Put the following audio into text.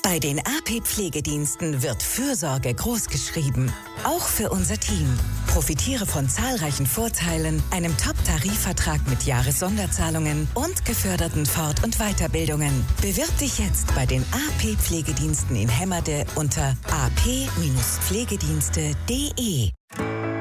Bei den AP Pflegediensten wird Fürsorge großgeschrieben. Auch für unser Team. Profitiere von zahlreichen Vorteilen, einem Top-Tarifvertrag mit Jahressonderzahlungen und geförderten Fort- und Weiterbildungen. Bewirb dich jetzt bei den AP Pflegediensten in Hemmerde unter ap-pflegedienste.de.